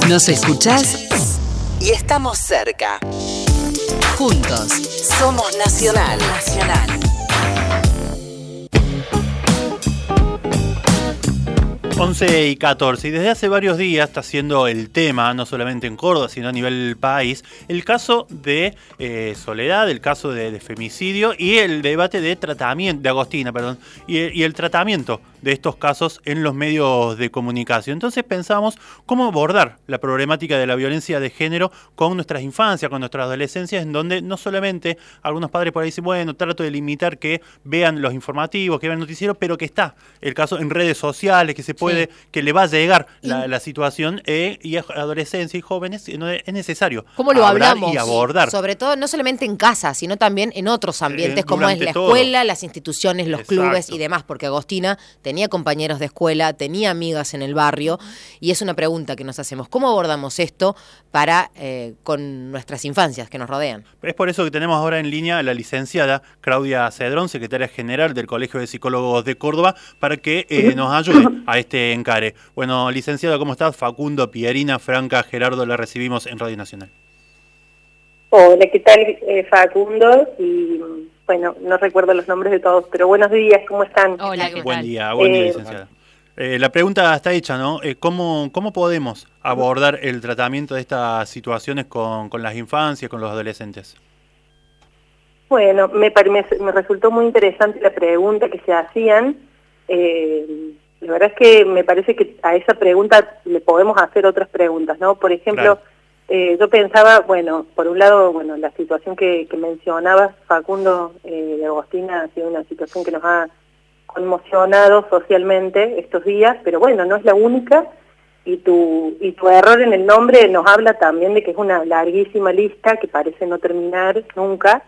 Nos escuchás y estamos cerca. Juntos somos Nacional. 11:14, y desde hace varios días está siendo el tema, no solamente en Córdoba, sino a nivel país, el caso de Soledad, el caso de femicidio y el debate de tratamiento, de Agostina, perdón, y el tratamiento de estos casos en los medios de comunicación. Entonces pensamos cómo abordar la problemática de la violencia de género con nuestras infancias, con nuestras adolescencias, en donde no solamente algunos padres por ahí dicen, bueno, trato de limitar que vean los informativos, que vean noticieros, pero que está el caso en redes sociales, que se puede, que le va a llegar la situación, y a adolescencia y jóvenes, es necesario ¿cómo lo hablamos? Y abordar. Sobre todo, no solamente en casa, sino también en otros ambientes, como es la escuela, las instituciones, los clubes y demás, porque Agostina tenía compañeros de escuela, tenía amigas en el barrio, y es una pregunta que nos hacemos. ¿Cómo abordamos esto para con nuestras infancias que nos rodean? Es por eso que tenemos ahora en línea a la licenciada Claudia Cedrón, secretaria general del Colegio de Psicólogos de Córdoba, para que nos ayude a este encare. Bueno, licenciada, ¿cómo estás? Facundo, Pierina, Franca, Gerardo, la recibimos en Radio Nacional. Hola, ¿qué tal, Facundo? Y bueno, no recuerdo los nombres de todos, pero buenos días, ¿cómo están? Hola, ¿qué tal? Buen día, licenciada. La pregunta está hecha, ¿no? ¿Cómo podemos abordar el tratamiento de estas situaciones con las infancias, con los adolescentes? Bueno, me resultó muy interesante la pregunta que se hacían. La verdad es que me parece que a esa pregunta le podemos hacer otras preguntas, ¿no? Por ejemplo, yo pensaba, bueno, por un lado, bueno, la situación que mencionabas, Facundo, de Agostina, ha sido una situación que nos ha conmocionado socialmente estos días, pero bueno, no es la única, y tu error en el nombre nos habla también de que es una larguísima lista que parece no terminar nunca,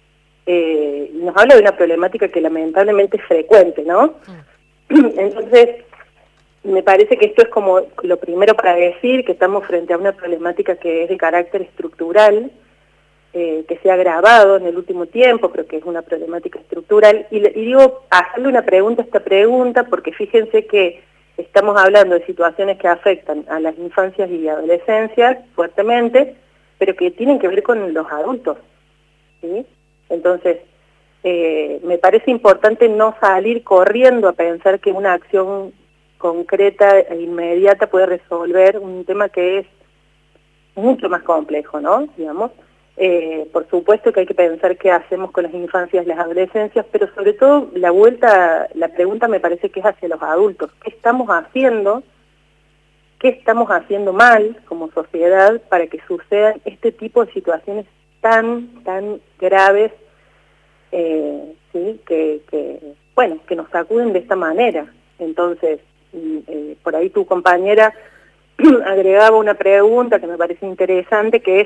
y nos habla de una problemática que lamentablemente es frecuente, ¿no? Entonces, me parece que esto es como lo primero para decir que estamos frente a una problemática que es de carácter estructural, que se ha agravado en el último tiempo, pero que es una problemática estructural. Y digo, hacerle una pregunta a esta pregunta, porque fíjense que estamos hablando de situaciones que afectan a las infancias y adolescencias fuertemente, pero que tienen que ver con los adultos, ¿sí? Entonces, me parece importante no salir corriendo a pensar que una acción concreta e inmediata puede resolver un tema que es mucho más complejo, ¿no? Digamos, por supuesto que hay que pensar qué hacemos con las infancias y las adolescencias, pero sobre todo la pregunta me parece que es hacia los adultos. ¿Qué estamos haciendo? ¿Qué estamos haciendo mal como sociedad para que sucedan este tipo de situaciones tan graves, ¿sí? Bueno, que nos sacuden de esta manera? Entonces, por ahí tu compañera agregaba una pregunta que me parece interesante, que es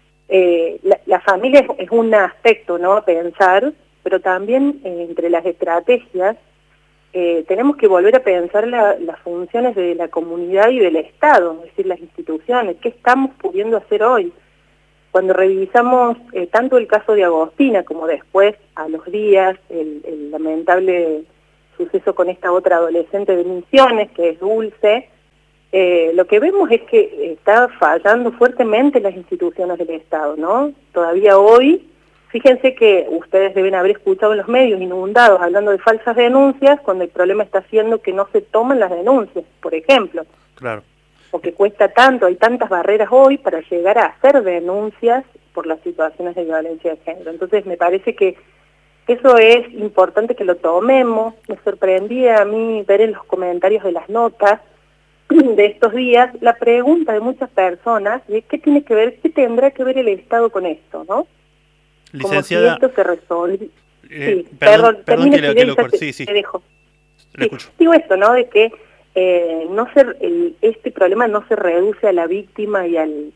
la familia es un aspecto, ¿no?, a pensar, pero también entre las estrategias tenemos que volver a pensar las funciones de la comunidad y del Estado, es decir, las instituciones. ¿Qué estamos pudiendo hacer hoy? Cuando revisamos tanto el caso de Agostina como después, a los días, el lamentable suceso con esta otra adolescente de Misiones, que es Dulce, lo que vemos es que está fallando fuertemente las instituciones del Estado, ¿no? Todavía hoy, fíjense que ustedes deben haber escuchado en los medios inundados hablando de falsas denuncias, cuando el problema está siendo que no se toman las denuncias, por ejemplo. Claro. O que cuesta tanto, hay tantas barreras hoy para llegar a hacer denuncias por las situaciones de violencia de género. Entonces me parece que eso es importante que lo tomemos. Me sorprendía a mí ver en los comentarios de las notas de estos días la pregunta de muchas personas de qué tiene que ver, qué tendrá que ver el Estado con esto, ¿no? Licenciada, como si esto se resuelve. Sí, perdón termine, que lo corte. te Sí. dejo. Le escucho. Digo esto, ¿no? De que este problema no se reduce a la víctima y al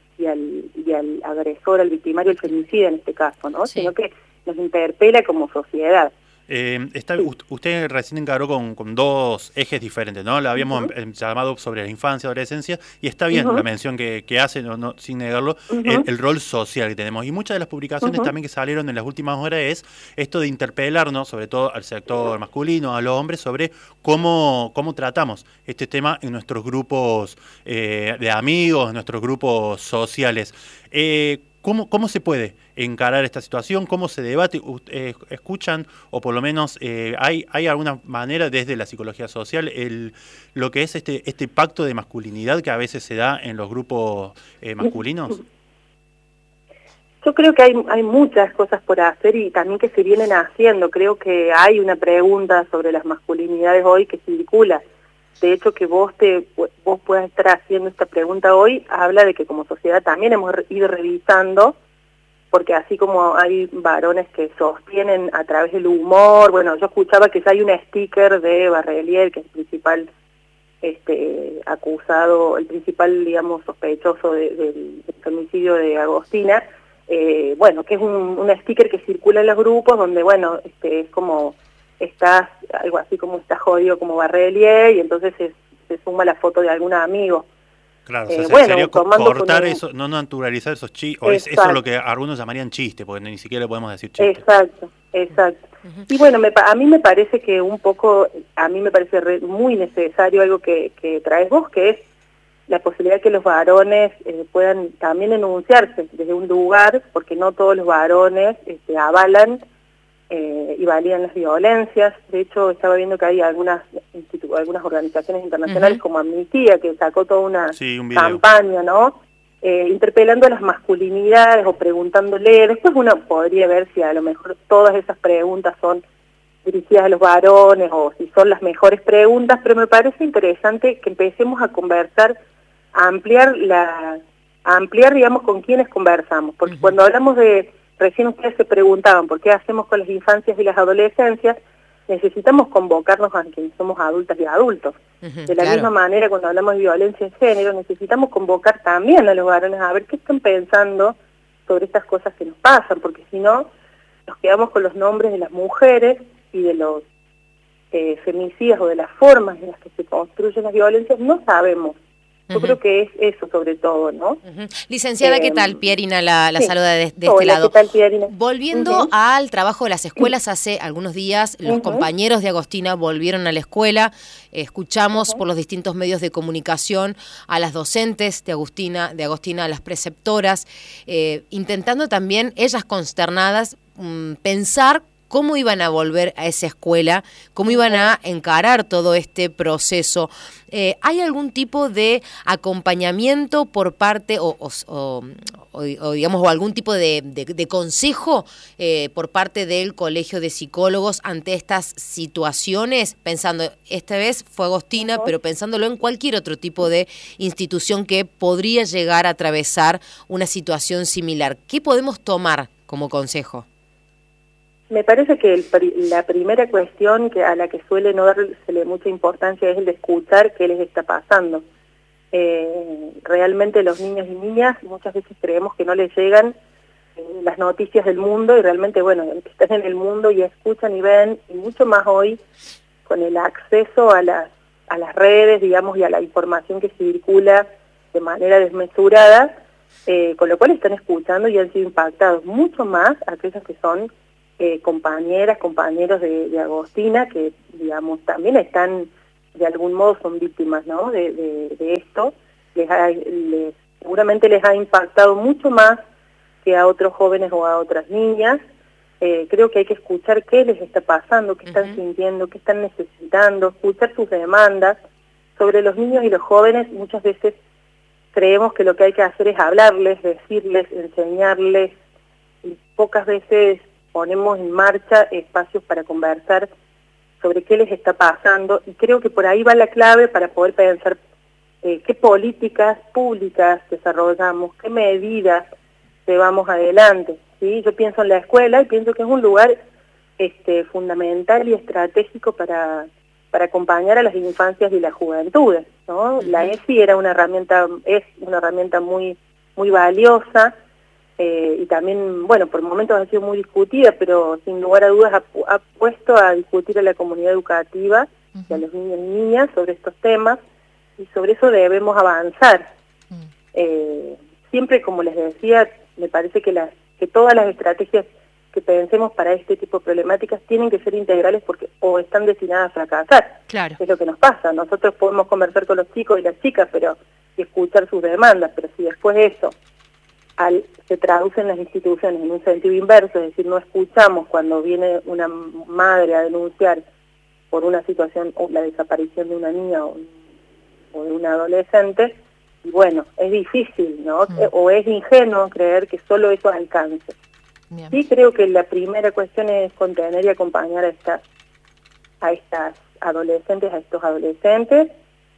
agresor, al victimario, al feminicida en este caso, ¿no? Sí. Sino que nos interpela como sociedad. Usted recién encaró con dos ejes diferentes, ¿no? La habíamos llamado sobre la infancia, adolescencia, y está bien la mención que hace, no, sin negarlo, el rol social que tenemos. Y muchas de las publicaciones también que salieron en las últimas horas es esto de interpelarnos, sobre todo al sector masculino, a los hombres, sobre cómo tratamos este tema en nuestros grupos de amigos, en nuestros grupos sociales. ¿Cómo se puede encarar esta situación? ¿Cómo se debate? ¿Escuchan o por lo menos hay alguna manera desde la psicología social lo que es este pacto de masculinidad que a veces se da en los grupos masculinos? Yo creo que hay muchas cosas por hacer y también que se vienen haciendo. Creo que hay una pregunta sobre las masculinidades hoy que circula. De hecho, que vos puedas estar haciendo esta pregunta hoy, habla de que como sociedad también hemos ido revisando, porque así como hay varones que sostienen a través del humor, bueno, yo escuchaba que ya hay un sticker de Barrelier, que es el principal acusado, el principal, digamos, sospechoso del femicidio de Agostina, bueno, que es un sticker que circula en los grupos donde, bueno, es como... estás, algo así como estás jodido como Barrelier, y entonces se suma la foto de algún amigo. Claro, o sea, sería cortar eso, no naturalizar esos chistes, o eso es lo que algunos llamarían chiste, porque ni siquiera le podemos decir chiste. Exacto. Y bueno, a mí me parece que un poco, muy necesario algo que traes vos, que es la posibilidad que los varones puedan también enunciarse desde un lugar, porque no todos los varones avalan y validan las violencias. De hecho, estaba viendo que hay algunas organizaciones internacionales como Amnistía, que sacó toda una campaña, ¿no? Interpelando a las masculinidades o preguntándole. Después uno podría ver si a lo mejor todas esas preguntas son dirigidas a los varones o si son las mejores preguntas, pero me parece interesante que empecemos a conversar, a ampliar, digamos, con quiénes conversamos, porque cuando hablamos de... Recién ustedes se preguntaban por qué hacemos con las infancias y las adolescencias, necesitamos convocarnos a quienes somos adultas y adultos. De la misma manera, cuando hablamos de violencia de género, necesitamos convocar también a los varones a ver qué están pensando sobre estas cosas que nos pasan, porque si no, nos quedamos con los nombres de las mujeres y de los femicidas o de las formas en las que se construyen las violencias, no sabemos. Yo creo que es eso sobre todo, ¿no? Licenciada, ¿qué tal? Pierina la saluda de este Hola, lado. ¿qué tal, Pierina? Volviendo al trabajo de las escuelas, hace algunos días los compañeros de Agostina volvieron a la escuela. Escuchamos por los distintos medios de comunicación a las docentes de Agostina, a las preceptoras, intentando también, ellas consternadas, pensar cómo iban a volver a esa escuela, cómo iban a encarar todo este proceso. ¿Hay algún tipo de acompañamiento por parte o digamos, o algún tipo de consejo por parte del Colegio de Psicólogos ante estas situaciones? Pensando, esta vez fue Agostina, pero pensándolo en cualquier otro tipo de institución que podría llegar a atravesar una situación similar. ¿Qué podemos tomar como consejo? Me parece que la primera cuestión a la que suele no dársele mucha importancia es el de escuchar qué les está pasando. Realmente los niños y niñas muchas veces creemos que no les llegan las noticias del mundo y realmente, bueno, que están en el mundo y escuchan y ven, y mucho más hoy con el acceso a las redes, digamos, y a la información que circula de manera desmesurada, con lo cual están escuchando y han sido impactados mucho más aquellos que son compañeros de Agostina, que digamos también están, de algún modo son víctimas, ¿no? de esto, seguramente les ha impactado mucho más que a otros jóvenes o a otras niñas. Creo que hay que escuchar qué les está pasando, qué están sintiendo, qué están necesitando, escuchar sus demandas. Sobre los niños y los jóvenes muchas veces creemos que lo que hay que hacer es hablarles, decirles, enseñarles, y pocas veces ponemos en marcha espacios para conversar sobre qué les está pasando, y creo que por ahí va la clave para poder pensar qué políticas públicas desarrollamos, qué medidas llevamos adelante, ¿sí? Yo pienso en la escuela y pienso que es un lugar fundamental y estratégico para acompañar a las infancias y las juventudes, ¿no? La ESI es una herramienta muy, muy valiosa. y también, bueno, por momentos ha sido muy discutida, pero sin lugar a dudas ha puesto a discutir a la comunidad educativa y a los niños y niñas sobre estos temas, y sobre eso debemos avanzar. Siempre, como les decía, me parece que todas las estrategias que pensemos para este tipo de problemáticas tienen que ser integrales porque o están destinadas a fracasar. Claro. Es lo que nos pasa. Nosotros podemos conversar con los chicos y las chicas y escuchar sus demandas, pero si después eso se traduce en las instituciones en un sentido inverso, es decir, no escuchamos cuando viene una madre a denunciar por una situación o la desaparición de una niña o de un adolescente, y bueno, es difícil, ¿no? O es ingenuo creer que solo eso alcance. Bien. Sí creo que la primera cuestión es contener y acompañar a estas adolescentes, a estos adolescentes,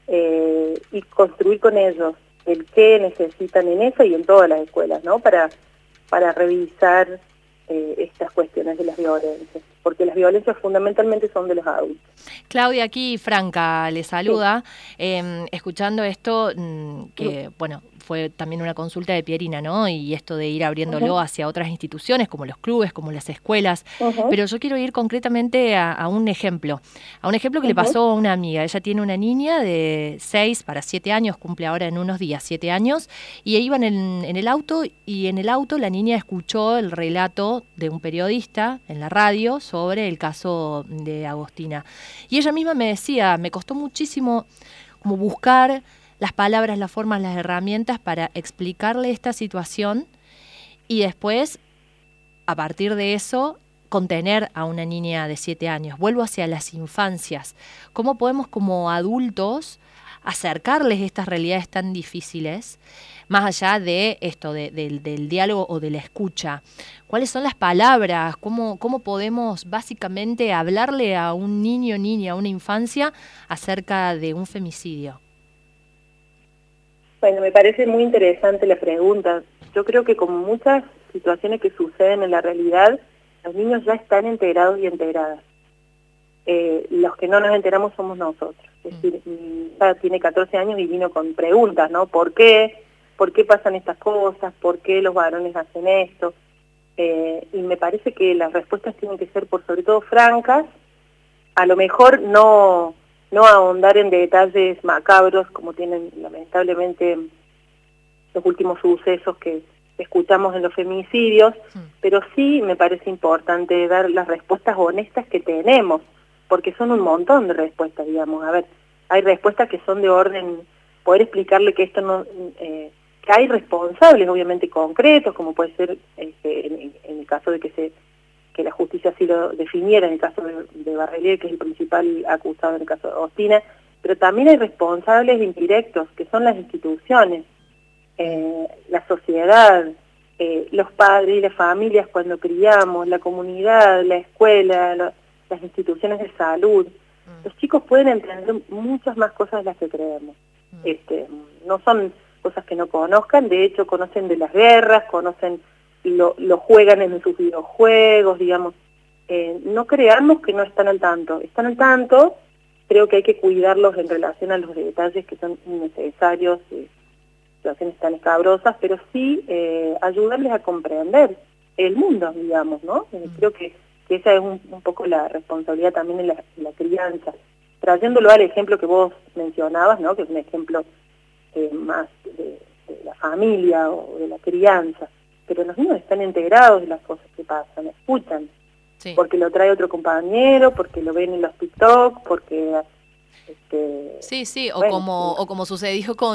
y construir con ellos el qué necesitan en esa y en todas las escuelas, ¿no? Para revisar estas cuestiones de las violencias, porque las violencias fundamentalmente son de los adultos. Claudia, aquí Franca le saluda, sí. Escuchando esto, que bueno, fue también una consulta de Pierina, ¿no? Y esto de ir abriéndolo hacia otras instituciones, como los clubes, como las escuelas, pero yo quiero ir concretamente a un ejemplo, que le pasó a una amiga. Ella tiene una niña de 6 para 7 años, cumple ahora en unos días 7 años, y iban en el auto, y en el auto la niña escuchó el relato de un periodista en la radio sobre el caso de Agostina. Y ella misma me decía, me costó muchísimo como buscar las palabras, las formas, las herramientas para explicarle esta situación y después, a partir de eso, contener a una niña de 7 años. Vuelvo hacia las infancias. ¿Cómo podemos como adultos acercarles estas realidades tan difíciles, más allá de esto, del diálogo o de la escucha? ¿Cuáles son las palabras? ¿Cómo podemos básicamente hablarle a un niño, niña, a una infancia acerca de un femicidio? Bueno, me parece muy interesante la pregunta. Yo creo que como muchas situaciones que suceden en la realidad, los niños ya están integrados y integradas. Los que no nos enteramos somos nosotros. Es decir, mi hija tiene 14 años y vino con preguntas, ¿no? ¿Por qué? ¿Por qué pasan estas cosas? ¿Por qué los varones hacen esto? Y me parece que las respuestas tienen que ser, por sobre todo, francas. A lo mejor no ahondar en detalles macabros como tienen lamentablemente los últimos sucesos que escuchamos en los femicidios, pero sí me parece importante dar las respuestas honestas que tenemos, porque son un montón de respuestas, digamos. A ver, hay respuestas que son de orden, poder explicarle que esto no, que hay responsables obviamente concretos, como puede ser en el caso de que la justicia así lo definiera, en el caso de Barrelier, que es el principal acusado en el caso de Agostina, pero también hay responsables indirectos, que son las instituciones, la sociedad, los padres y las familias cuando criamos, la comunidad, la escuela, las instituciones de salud. Los chicos pueden entender muchas más cosas de las que creemos. No son cosas que no conozcan, de hecho conocen de las guerras, conocen lo juegan en sus videojuegos, digamos. No creamos que no están al tanto. Están al tanto, creo que hay que cuidarlos en relación a los detalles que son innecesarios, situaciones tan escabrosas, pero sí ayudarles a comprender el mundo, digamos, ¿no? Creo que esa es un poco la responsabilidad también en la crianza. Trayéndolo al ejemplo que vos mencionabas, ¿no? Que es un ejemplo más de la familia o de la crianza. Pero los niños están integrados de las cosas que pasan, escuchan, porque lo trae otro compañero, porque lo ven en los TikTok, porque... o como sucedió con